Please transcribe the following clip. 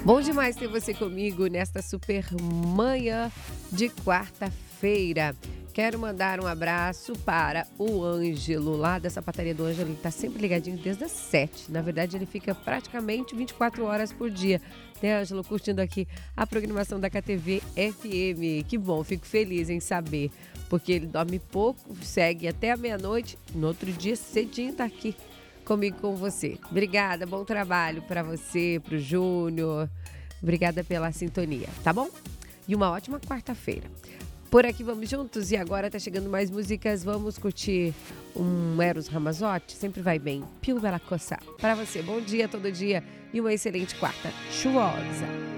Bom demais ter você comigo nesta super manhã de quarta-feira. Quero mandar um abraço para o Ângelo, lá da sapataria do Ângelo. Ele está sempre ligadinho desde as 7. Na verdade, ele fica praticamente 24 horas por dia. Né, Ângelo? Curtindo aqui a programação da KTV FM. Que bom, fico feliz em saber. Porque ele dorme pouco, segue até a meia-noite. No outro dia, cedinho, tá aqui comigo, com você. Obrigada, bom trabalho para você, para o Júnior. Obrigada pela sintonia, tá bom? E uma ótima quarta-feira. Por aqui vamos juntos e agora tá chegando mais músicas. Vamos curtir um Eros Ramazzotti, sempre vai bem. Pio Bella Cossa. Para você, bom dia todo dia e uma excelente quarta chuvosa.